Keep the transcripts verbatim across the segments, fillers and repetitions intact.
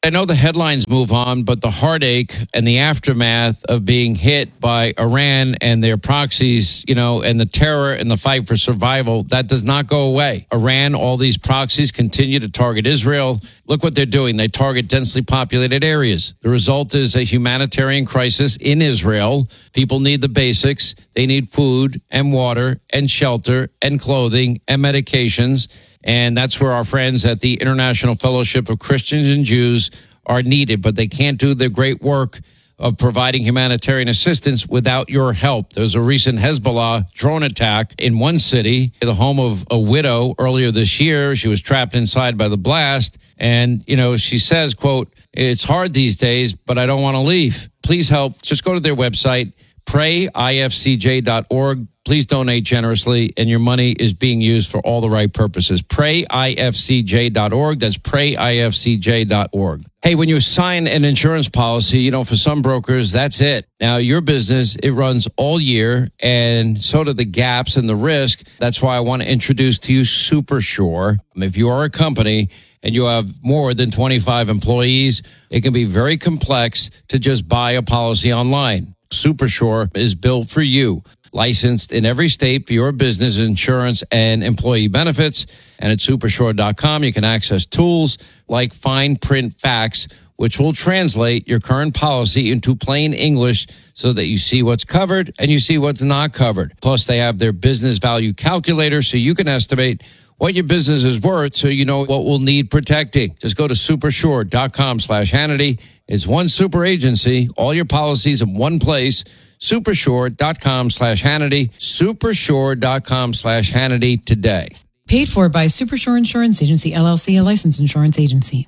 I know the headlines move on, but the heartache and the aftermath of being hit by Iran and their proxies, you know, and the terror and the fight for survival, that does not go away. Iran, all these proxies continue to target Israel. Look what they're doing. They target densely populated areas. The result is a humanitarian crisis in Israel. People need the basics. They need food and water and shelter and clothing and medications. And that's where our friends at the International Fellowship of Christians and Jews are needed. But they can't do the great work of providing humanitarian assistance without your help. There was a recent Hezbollah drone attack in one city, the home of a widow earlier this year. She was trapped inside by the blast. And, you know, she says, quote, "It's hard these days, but I don't want to leave. Please help. Just go to their website, pray I F C J dot org. Please donate generously, and your money is being used for all the right purposes. pray I F C J dot org. That's pray I F C J dot org. Hey, when you sign an insurance policy, you know, for some brokers, that's it. Now, your business, it runs all year, and so do the gaps and the risk. That's why I want to introduce to you SuperSure. If you are a company and you have more than twenty-five employees, it can be very complex to just buy a policy online. SuperSure is built for you. Licensed in every state for your business insurance and employee benefits. And at supersure dot com, you can access tools like fine print facts, which will translate your current policy into plain English so that you see what's covered and you see what's not covered. Plus, they have their business value calculator so you can estimate what your business is worth so you know what will need protecting. Just go to supersure dot com slash Hannity. It's one super agency, all your policies in one place. supersure dot com slash Hannity. supersure dot com slash Hannity today. Paid for by SuperSure Insurance Agency, L L C, a licensed insurance agency.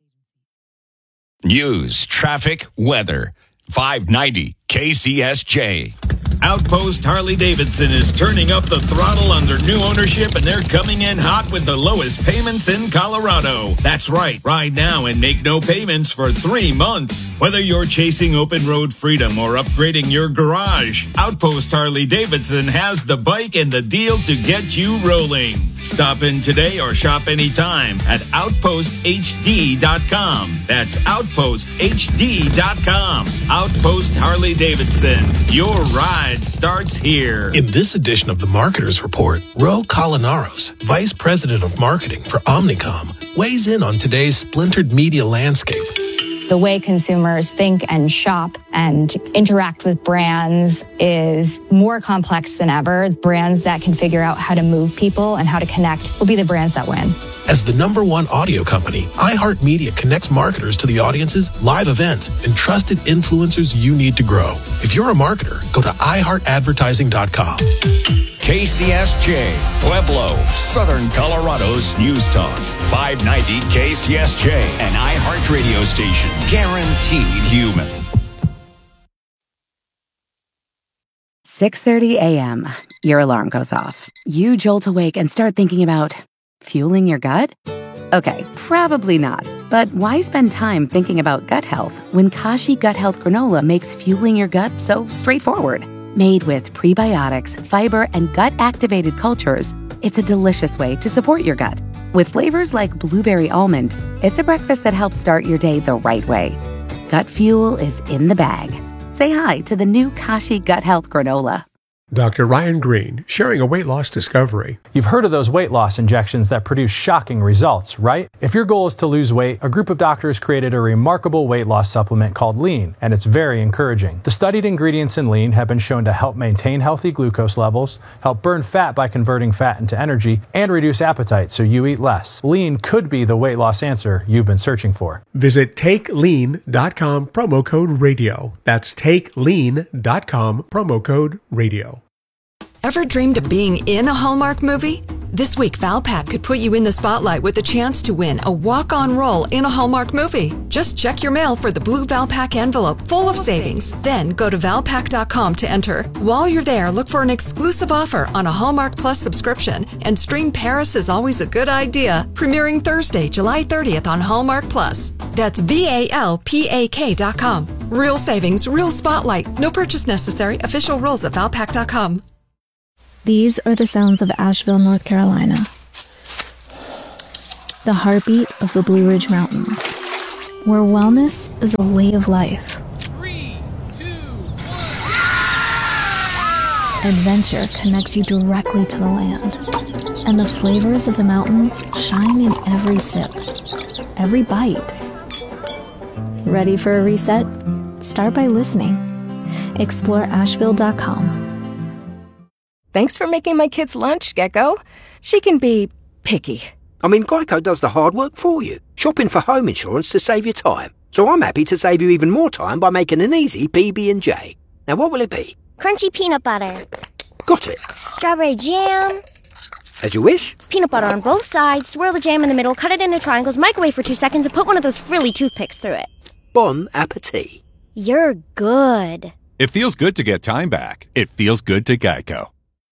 News, traffic, weather. five ninety K C S J. Outpost Harley-Davidson is turning up the throttle under new ownership, and they're coming in hot with the lowest payments in Colorado. That's right. Ride now and make no payments for three months. Whether you're chasing open road freedom or upgrading your garage, Outpost Harley-Davidson has the bike and the deal to get you rolling. Stop in today or shop anytime at outpost H D dot com. That's outpost H D dot com. Outpost Harley-Davidson. Your ride starts here. In this edition of the Marketer's Report, Ro Colinaros, Vice President of Marketing for Omnicom, weighs in on today's splintered media landscape. The way consumers think and shop and interact with brands is more complex than ever. Brands that can figure out how to move people and how to connect will be the brands that win. As the number one audio company, iHeartMedia connects marketers to the audiences, live events, and trusted influencers you need to grow. If you're a marketer, go to i heart advertising dot com. K C S J, Pueblo, Southern Colorado's News Talk. five ninety K C S J, an iHeart radio station. Guaranteed human. six thirty a.m. Your alarm goes off. You jolt awake and start thinking about fueling your gut? Okay, probably not. But why spend time thinking about gut health when Kashi Gut Health Granola makes fueling your gut so straightforward? Made with prebiotics, fiber, and gut-activated cultures, it's a delicious way to support your gut. With flavors like blueberry almond, it's a breakfast that helps start your day the right way. Gut fuel is in the bag. Say hi to the new Kashi Gut Health Granola. Doctor Ryan Green, sharing a weight loss discovery. You've heard of those weight loss injections that produce shocking results, right? If your goal is to lose weight, a group of doctors created a remarkable weight loss supplement called Lean, and it's very encouraging. The studied ingredients in Lean have been shown to help maintain healthy glucose levels, help burn fat by converting fat into energy, and reduce appetite so you eat less. Lean could be the weight loss answer you've been searching for. Visit take lean dot com, promo code radio. That's take lean dot com, promo code radio. Ever dreamed of being in a Hallmark movie? This week, Valpak could put you in the spotlight with a chance to win a walk-on role in a Hallmark movie. Just check your mail for the blue Valpak envelope full of savings. Then go to valpak dot com to enter. While you're there, look for an exclusive offer on a Hallmark Plus subscription and stream Paris is Always a Good Idea, premiering Thursday, July thirtieth on Hallmark Plus. That's V A L P A K dot com. Real savings, real spotlight. No purchase necessary. Official rules at valpak dot com. These are the sounds of Asheville, North Carolina. The heartbeat of the Blue Ridge Mountains. where wellness is a way of life. Three, two, Adventure connects you directly to the land, and the flavors of the mountains shine in every sip, every bite. Ready for a reset? Start by listening. Explore Asheville dot com. Thanks for making my kids' lunch, Gecko. She can be picky. I mean, Geico does the hard work for you, shopping for home insurance to save you time. So I'm happy to save you even more time by making an easy P B and J. Now, what will it be? Crunchy peanut butter. Got it. Strawberry jam. As you wish. Peanut butter on both sides, swirl the jam in the middle, cut it into triangles, microwave for two seconds, and put one of those frilly toothpicks through it. Bon appetit. You're good. It feels good to get time back. It feels good to Geico.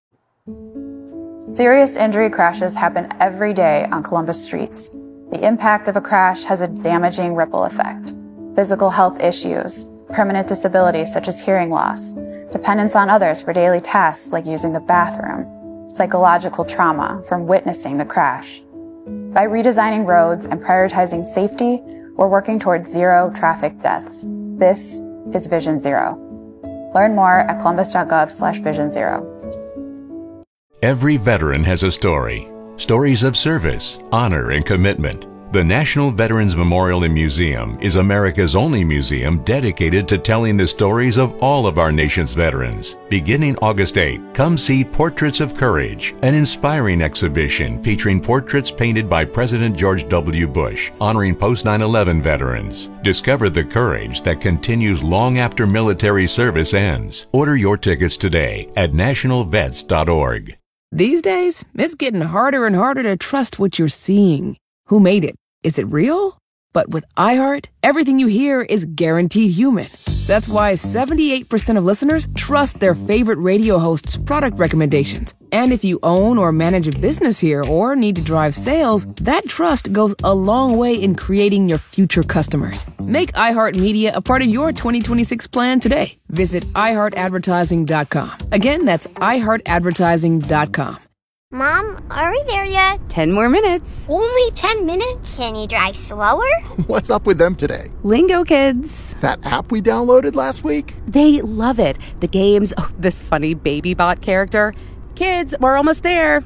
Serious injury crashes happen every day on Columbus streets. The impact of a crash has a damaging ripple effect. Physical health issues, permanent disabilities such as hearing loss, dependence on others for daily tasks like using the bathroom, psychological trauma from witnessing the crash. By redesigning roads and prioritizing safety, we're working towards zero traffic deaths. This is Vision Zero. Learn more at columbus.gov slash vision zero. Every veteran has a story. Stories of service, honor, and commitment. The National Veterans Memorial and Museum is America's only museum dedicated to telling the stories of all of our nation's veterans. Beginning August eighth, come see Portraits of Courage, an inspiring exhibition featuring portraits painted by President George W. Bush, honoring post nine eleven veterans. Discover the courage that continues long after military service ends. Order your tickets today at national vets dot org. These days, it's getting harder and harder to trust what you're seeing. Who made it? Is it real? But with iHeart, everything you hear is guaranteed human. That's why seventy-eight percent of listeners trust their favorite radio host's product recommendations. And if you own or manage a business here or need to drive sales, that trust goes a long way in creating your future customers. Make iHeartMedia a part of your twenty twenty-six plan today. Visit i heart advertising dot com. Again, that's i heart advertising dot com. Mom, are we there yet? Ten more minutes. Only ten minutes? Can you drive slower? What's up with them today? Lingo Kids. That app we downloaded last week? They love it. The games, oh, this funny baby bot character. Kids, we're almost there.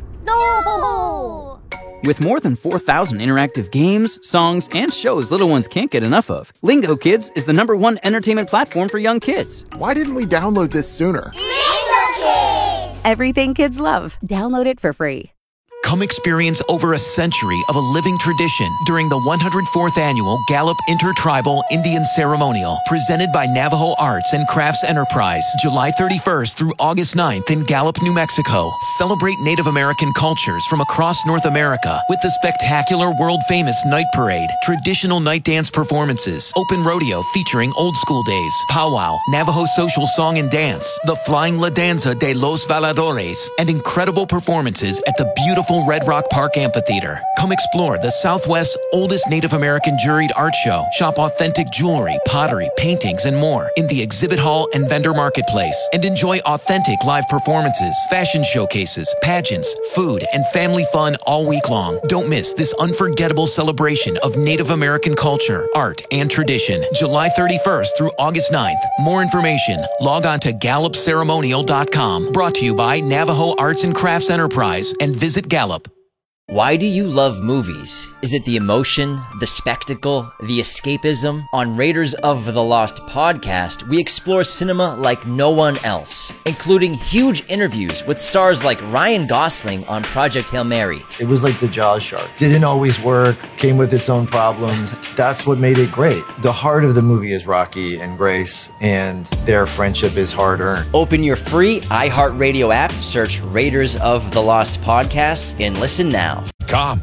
No! With more than four thousand interactive games, songs, and shows little ones can't get enough of, Lingo Kids is the number one entertainment platform for young kids. Why didn't we download this sooner? Lingo Kids! Everything kids love. Download it for free. Come experience over a century of a living tradition during the one hundred fourth Annual Gallup Intertribal Indian Ceremonial, presented by Navajo Arts and Crafts Enterprise, July thirty-first through August ninth in Gallup, New Mexico. Celebrate Native American cultures from across North America with the spectacular world-famous Night Parade, traditional night dance performances, open rodeo featuring old school days, powwow, Navajo social song and dance, the Flying La Danza de los Valadores, and incredible performances at the beautiful Red Rock Park Amphitheater. Come explore the Southwest's oldest Native American juried art show. Shop authentic jewelry, pottery, paintings, and more in the exhibit hall and vendor marketplace. And enjoy authentic live performances, fashion showcases, pageants, food, and family fun all week long. Don't miss this unforgettable celebration of Native American culture, art, and tradition. July thirty-first through August ninth. More information, log on to gallup ceremonial dot com. Brought to you by Navajo Arts and Crafts Enterprise and Visit Gallup. Why do you love movies? Is it the emotion, the spectacle, the escapism? On Raiders of the Lost podcast, we explore cinema like no one else, including huge interviews with stars like Ryan Gosling on Project Hail Mary. It was like the Jaws shark. Didn't always work, came with its own problems. That's what made it great. The heart of the movie is Rocky and Grace, and their friendship is hard-earned. Open your free iHeartRadio app, search Raiders of the Lost podcast, and listen now. Com.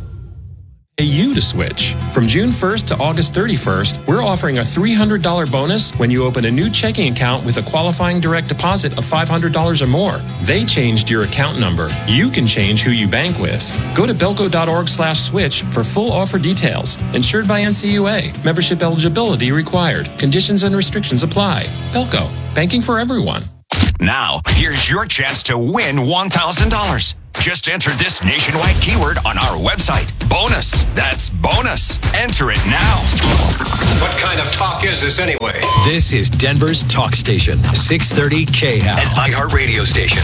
Pay you to switch. From June first to August thirty-first, we're offering a three hundred dollars bonus when you open a new checking account with a qualifying direct deposit of five hundred dollars or more. They changed your account number. You can change who you bank with. Go to belco.org slash switch for full offer details. Insured by N C U A. Membership eligibility required. Conditions and restrictions apply. Belco. Banking for everyone. Now, here's your chance to win one thousand dollars. Just enter this nationwide keyword on our website. Bonus. That's bonus. Enter it now. What kind of talk is this anyway? This is Denver's talk station, six thirty K H A L, an iHeart radio station.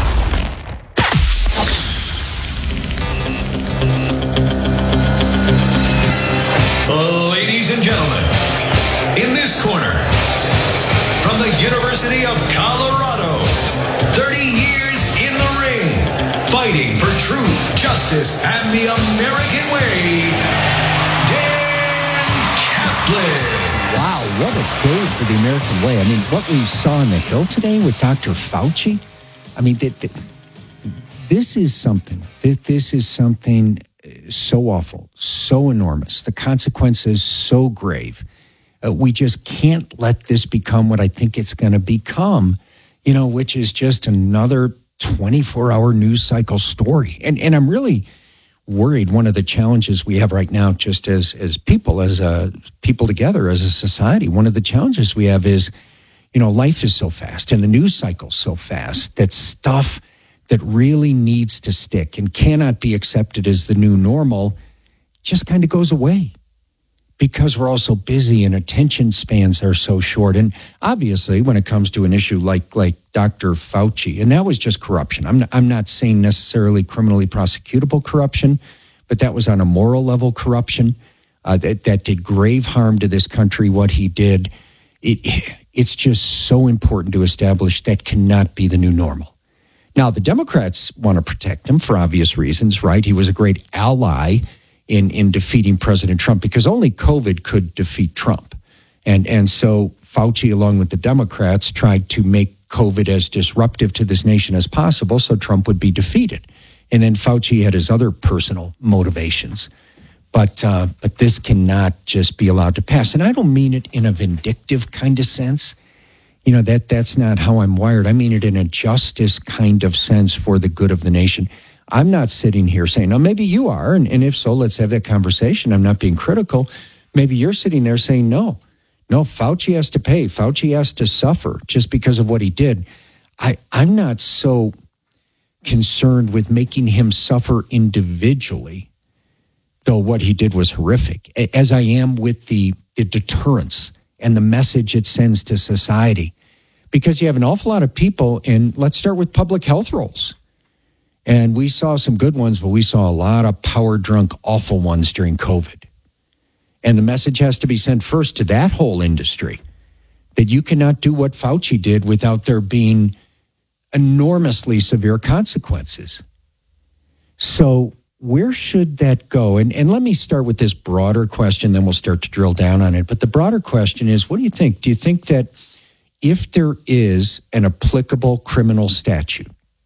Ladies and gentlemen, in this corner, from the University of Colorado, thirty years in the ring, fighting for truth, justice, and the American way, Dan Kaplan. Wow, what a day for the American way. I mean, what we saw on the Hill today with Doctor Fauci, I mean, th- th- this is something, th- this is something so awful, so enormous. The consequences so grave. Uh, we just can't let this become what I think it's going to become, you know, which is just another twenty-four hour news cycle story. And and I'm really worried. One of the challenges we have right now, just as as people, as a people together, as a society, one of the challenges we have is, you know, life is so fast and the news cycle's so fast that stuff that really needs to stick and cannot be accepted as the new normal just kind of goes away because we're all so busy and attention spans are so short. And obviously, when it comes to an issue like like Doctor Fauci, and that was just corruption. I'm not, I'm not saying necessarily criminally prosecutable corruption, but that was on a moral level corruption uh, that, that did grave harm to this country, what he did. It, it's just so important to establish that cannot be the new normal. Now, the Democrats want to protect him for obvious reasons, right? He was a great ally in, in defeating President Trump because only COVID could defeat Trump. And, and so Fauci, along with the Democrats, tried to make COVID as disruptive to this nation as possible so Trump would be defeated. And then Fauci had his other personal motivations. But, uh, but this cannot just be allowed to pass. And I don't mean it in a vindictive kind of sense. You know, that that's not how I'm wired. I mean it in a justice kind of sense for the good of the nation. I'm not sitting here saying, no, maybe you are. And, and if so, let's have that conversation. I'm not being critical. Maybe you're sitting there saying, no, no, Fauci has to pay. Fauci has to suffer just because of what he did. I, I'm not so concerned with making him suffer individually, though what he did was horrific, as I am with the, the deterrence and the message it sends to society. Because you have an awful lot of people, and let's start with public health roles. And we saw some good ones, but we saw a lot of power-drunk, awful ones during COVID. And the message has to be sent first to that whole industry, that you cannot do what Fauci did without there being enormously severe consequences. So where should that go? And, and let me start with this broader question, then we'll start to drill down on it. But the broader question is, what do you think? Do you think that if there is an applicable criminal statute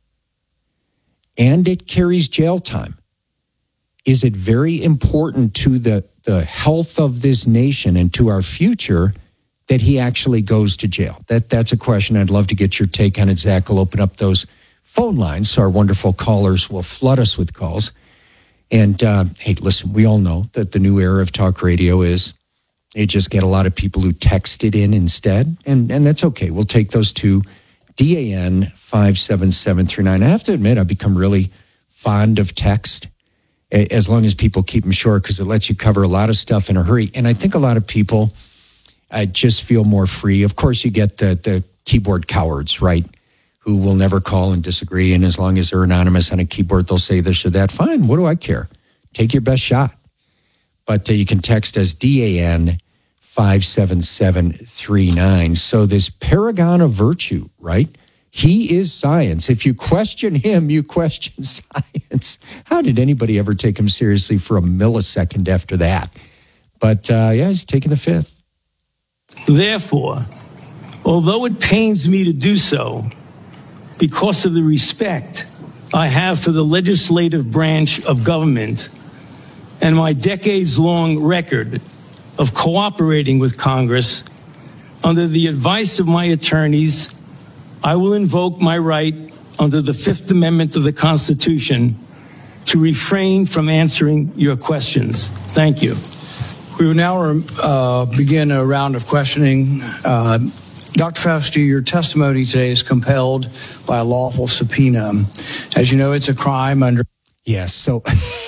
and it carries jail time, is it very important to the, the health of this nation and to our future that he actually goes to jail? That That's a question I'd love to get your take on it. Zach will open up those phone lines so our wonderful callers will flood us with calls. And, uh, hey, listen, we all know that the new era of talk radio is you just get a lot of people who text it in instead, and, and that's okay. We'll take those two. D A N five seven seven three nine. I have to admit, I've become really fond of text as long as people keep them short because it lets you cover a lot of stuff in a hurry. And I think a lot of people uh, just feel more free. Of course, you get the, the keyboard cowards, right? Who will never call and disagree. And as long as they're anonymous on a keyboard, they'll say this or that. Fine, what do I care? Take your best shot. But uh, you can text as D A N five seven seven three nine. So this paragon of virtue, right? He is science. If you question him, you question science. How did anybody ever take him seriously for a millisecond after that? But uh, yeah, he's taking the fifth. Therefore, although it pains me to do so, because of the respect I have for the legislative branch of government and my decades-long record of cooperating with Congress, under the advice of my attorneys, I will invoke my right under the Fifth Amendment of the Constitution to refrain from answering your questions. Thank you. We will now uh, begin a round of questioning. Uh, Doctor Fauci, your testimony today is compelled by a lawful subpoena. As you know, it's a crime under... Yes, so...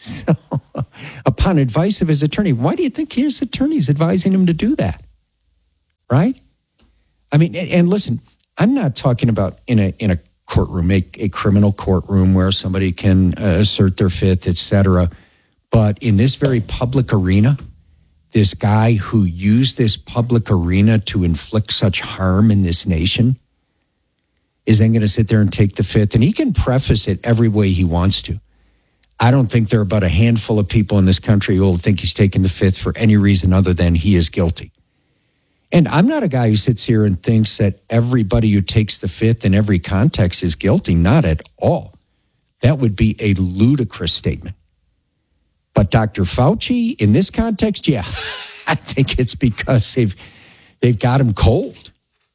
So, upon advice of his attorney, why do you think his attorney's advising him to do that? Right? I mean, and, and listen, I'm not talking about in a in a courtroom, a, a criminal courtroom where somebody can uh, assert their fifth, et cetera. But in this very public arena, this guy who used this public arena to inflict such harm in this nation is then going to sit there and take the fifth. And he can preface it every way he wants to. I don't think there are but a handful of people in this country who will think he's taking the fifth for any reason other than he is guilty. And I'm not a guy who sits here and thinks that everybody who takes the fifth in every context is guilty. Not at all. That would be a ludicrous statement. But Doctor Fauci, in this context, yeah, I think it's because they've they've got him cold.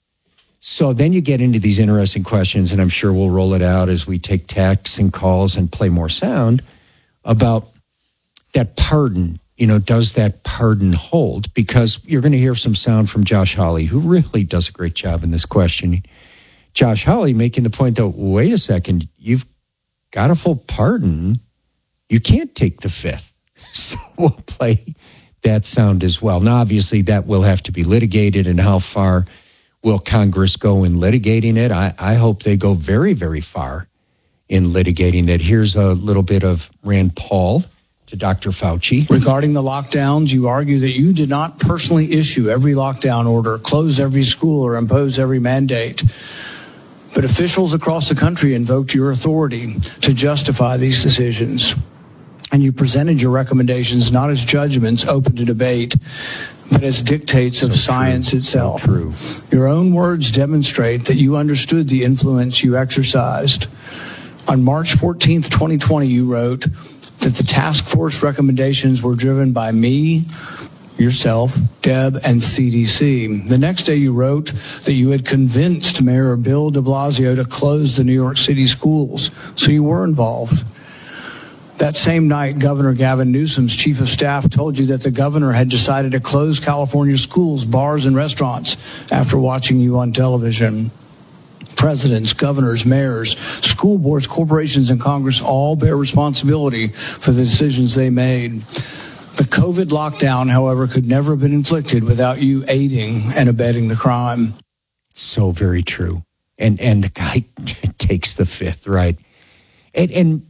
So then you get into these interesting questions, and I'm sure we'll roll it out as we take texts and calls and play more sound about that pardon. You know, does that pardon hold? Because you're going to hear some sound from Josh Hawley, who really does a great job in this question. Josh Hawley making the point, though, wait a second, you've got a full pardon. You can't take the fifth. So we'll play that sound as well. Now, obviously, that will have to be litigated, and how far will Congress go in litigating it? I, I hope they go very, very far in litigating that. Here's a little bit of Rand Paul to Doctor Fauci. Regarding the lockdowns, you argue that you did not personally issue every lockdown order, close every school, or impose every mandate. But officials across the country invoked your authority to justify these decisions. And you presented your recommendations not as judgments open to debate, but as dictates of so science true. itself. So true. Your own words demonstrate that you understood the influence you exercised. On March fourteenth, twenty twenty, you wrote that the task force recommendations were driven by me, yourself, Deb, and C D C. The next day you wrote that you had convinced Mayor Bill de Blasio to close the New York City schools, so you were involved. That same night, Governor Gavin Newsom's chief of staff told you that the governor had decided to close California schools, bars, and restaurants after watching you on television. Presidents, governors, mayors, school boards, corporations, and Congress all bear responsibility for the decisions they made. The COVID lockdown, however, could never have been inflicted without you aiding and abetting the crime. So very true. And and the guy takes the fifth, right? And and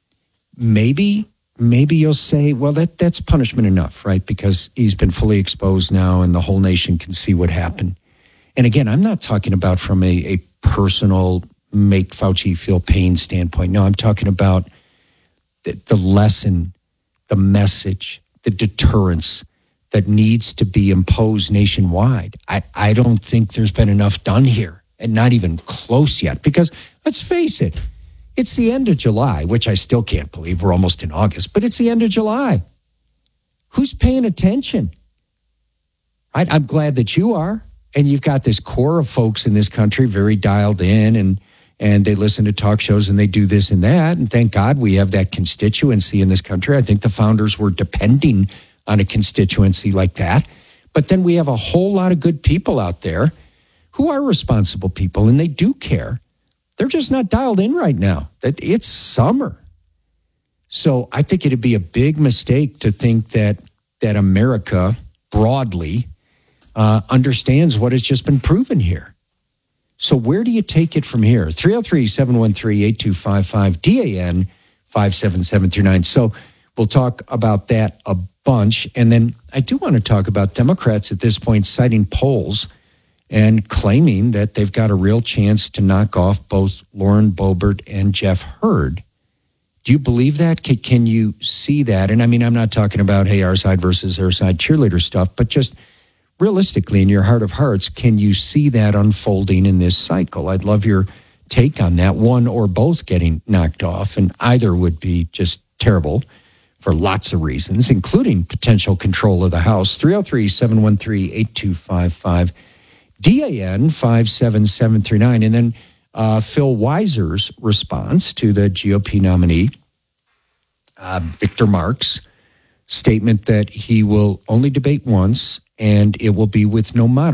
maybe maybe you'll say, well, that that's punishment enough, right? Because he's been fully exposed now and the whole nation can see what happened. And again, I'm not talking about from a, a personal make Fauci feel pain standpoint. No, I'm talking about the, the lesson, the message, the deterrence that needs to be imposed nationwide. I, I don't think there's been enough done here, and not even close yet, because let's face it, it's the end of July, which I still can't believe. We're almost in August, but it's the end of July. Who's paying attention? Right? I'm glad that you are. And you've got this core of folks in this country very dialed in, and and they listen to talk shows and they do this and that. And thank God we have that constituency in this country. I think the founders were depending on a constituency like that. But then we have a whole lot of good people out there who are responsible people, and they do care. They're just not dialed in right now. It's summer. So I think it'd be a big mistake to think that that America broadly Uh, understands what has just been proven here. So where do you take it from here? three oh three, seven one three, eight two five five, D A N five seven seven three nine. So we'll talk about that a bunch. And then I do want to talk about Democrats at this point citing polls and claiming that they've got a real chance to knock off both Lauren Boebert and Jeff Hurd. Do you believe that? Can, can you see that? And I mean, I'm not talking about, hey, our side versus our side cheerleader stuff, but just realistically, in your heart of hearts, can you see that unfolding in this cycle? I'd love your take on that, one or both getting knocked off, and either would be just terrible for lots of reasons, including potential control of the House. three oh three, seven one three, eight two five five, D A N five seven seven three nine. And then uh, Phil Weiser's response to the G O P nominee, uh, Victor Marks, statement that he will only debate once, and it will be with no moderator.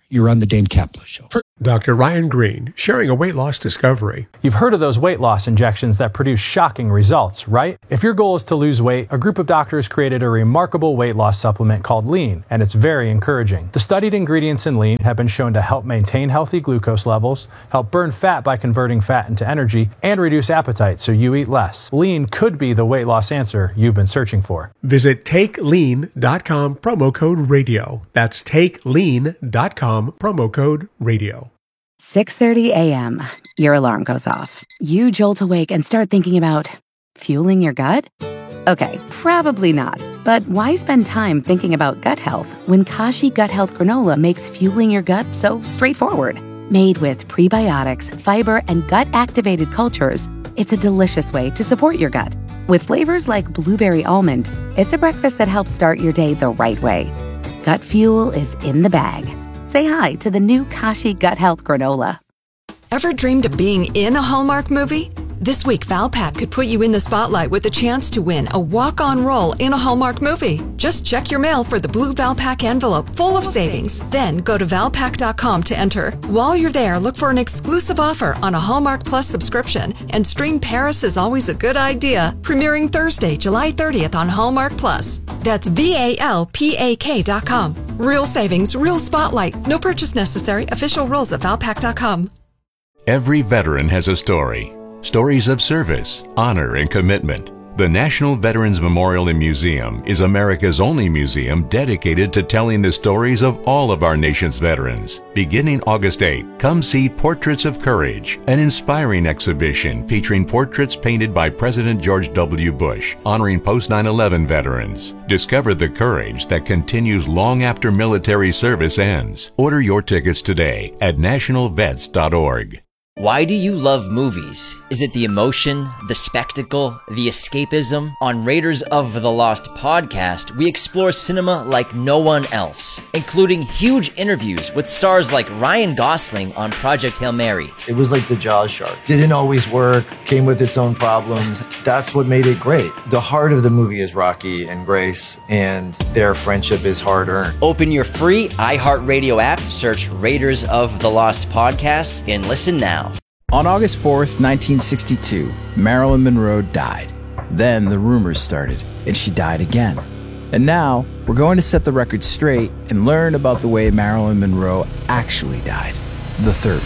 You're on the Dane Kaplan Show. Doctor Ryan Green, sharing a weight loss discovery. You've heard of those weight loss injections that produce shocking results, right? If your goal is to lose weight, a group of doctors created a remarkable weight loss supplement called Lean, and it's very encouraging. The studied ingredients in Lean have been shown to help maintain healthy glucose levels, help burn fat by converting fat into energy, and reduce appetite so you eat less. Lean could be the weight loss answer you've been searching for. Visit take lean dot com, promo code radio. That's take lean dot com, promo code radio. six thirty a.m. Your alarm goes off. You jolt awake and start thinking about fueling your gut? Okay, probably not. But why spend time thinking about gut health when Kashi Gut Health Granola makes fueling your gut so straightforward? Made with prebiotics, fiber, and gut-activated cultures, it's a delicious way to support your gut. With flavors like blueberry almond, it's a breakfast that helps start your day the right way. Gut fuel is in the bag. Say hi to the new Kashi Gut Health Granola. Ever dreamed of being in a Hallmark movie? This week, Valpak could put you in the spotlight with a chance to win a walk-on role in a Hallmark movie. Just check your mail for the blue Valpak envelope full of savings. Then go to valpak dot com to enter. While you're there, look for an exclusive offer on a Hallmark Plus subscription and stream Paris is Always a Good Idea, premiering Thursday, July thirtieth on Hallmark Plus. That's V A L P A K dot com. Real savings, real spotlight. No purchase necessary. Official rules at valpak dot com. Every veteran has a story. Stories of service, honor, and commitment. The National Veterans Memorial and Museum is America's only museum dedicated to telling the stories of all of our nation's veterans. Beginning August eighth, come see Portraits of Courage, an inspiring exhibition featuring portraits painted by President George W. Bush, honoring post nine eleven veterans. Discover the courage that continues long after military service ends. Order your tickets today at national vets dot org. Why do you love movies? Is it the emotion, the spectacle, the escapism? On Raiders of the Lost podcast, we explore cinema like no one else, including huge interviews with stars like Ryan Gosling on Project Hail Mary. It was like the Jaws shark. Didn't always work, came with its own problems. That's what made it great. The heart of the movie is Rocky and Grace, and their friendship is hard-earned. Open your free iHeartRadio app, search Raiders of the Lost podcast, and listen now. On August fourth, nineteen sixty-two, Marilyn Monroe died. Then the rumors started, and she died again. And now, we're going to set the record straight and learn about the way Marilyn Monroe actually died, the third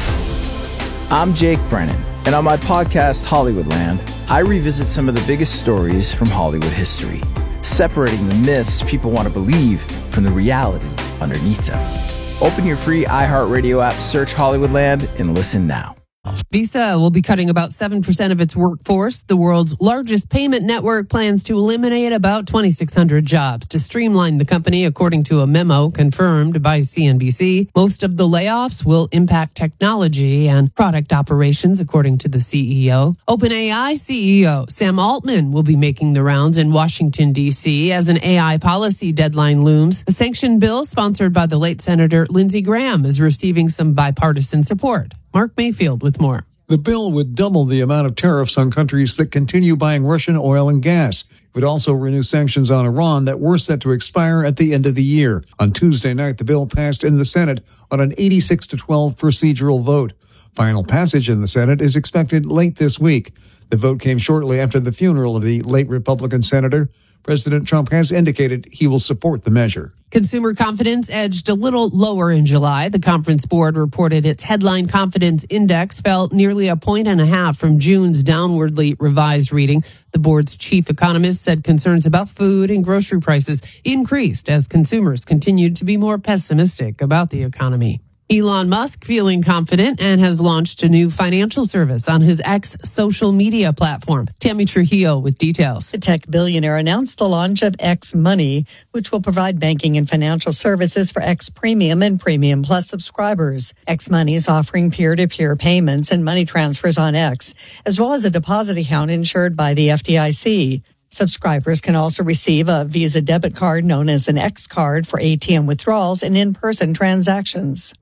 way. I'm Jake Brennan, and on my podcast, Hollywoodland, I revisit some of the biggest stories from Hollywood history, separating the myths people want to believe from the reality underneath them. Open your free iHeartRadio app, search Hollywoodland, and listen now. Visa will be cutting about seven percent of its workforce. The world's largest payment network plans to eliminate about twenty-six hundred jobs to streamline the company, according to a memo confirmed by C N B C. Most of the layoffs will impact technology and product operations, according to the C E O. OpenAI C E O Sam Altman will be making the rounds in Washington, D C as an A I policy deadline looms. A sanctioned bill sponsored by the late Senator Lindsey Graham is receiving some bipartisan support. Mark Mayfield with more. The bill would double the amount of tariffs on countries that continue buying Russian oil and gas. It would also renew sanctions on Iran that were set to expire at the end of the year. On Tuesday night, the bill passed in the Senate on an eighty-six to twelve procedural vote. Final passage in the Senate is expected late this week. The vote came shortly after the funeral of the late Republican senator. President Trump has indicated he will support the measure. Consumer confidence edged a little lower in July. The Conference Board reported its headline confidence index fell nearly a point and a half from June's downwardly revised reading. The board's chief economist said concerns about food and grocery prices increased as consumers continued to be more pessimistic about the economy. Elon Musk feeling confident and has launched a new financial service on his X social media platform. Tammy Trujillo with details. The tech billionaire announced the launch of X Money, which will provide banking and financial services for X Premium and Premium Plus subscribers. X Money is offering peer-to-peer payments and money transfers on X, as well as a deposit account insured by the F D I C. Subscribers can also receive a Visa debit card known as an X card for A T M withdrawals and in-person transactions.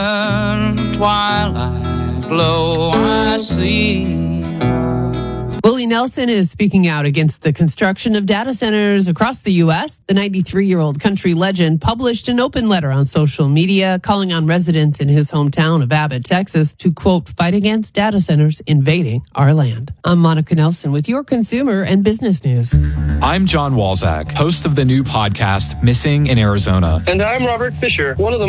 In twilight glow I see. Well, Willie Nelson is speaking out against the construction of data centers across the U S. The ninety-three-year-old country legend published an open letter on social media calling on residents in his hometown of Abbott, Texas, to, quote, fight against data centers invading our land. I'm Monica Nelson with your consumer and business news. I'm John Walzak, host of the new podcast, Missing in Arizona. And I'm Robert Fisher, one of the